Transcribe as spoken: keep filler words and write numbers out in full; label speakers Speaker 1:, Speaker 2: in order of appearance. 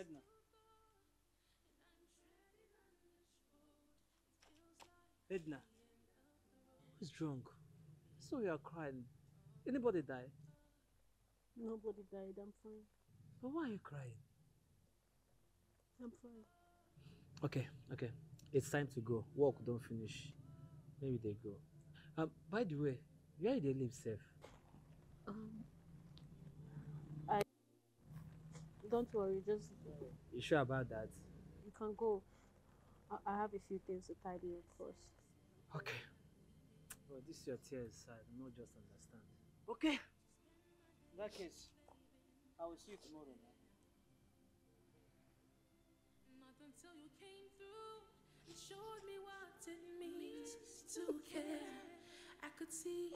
Speaker 1: Edna. Edna. Who's drunk? So you are crying. Anybody die?
Speaker 2: Nobody died. I'm fine.
Speaker 1: But why are you crying?
Speaker 2: I'm fine.
Speaker 1: Okay, okay. It's time to go. Work don't finish. Maybe they go. Um, by the way, where they live safe?
Speaker 2: Um, I don't worry. Just
Speaker 1: You sure about that?
Speaker 2: you can go. I, I have a few things to tidy up first.
Speaker 1: Okay. Oh, this your tears. I don't just understand. Okay. In that case, I will see you tomorrow. Man.
Speaker 3: Not until you came through and showed me what it means to care. I could see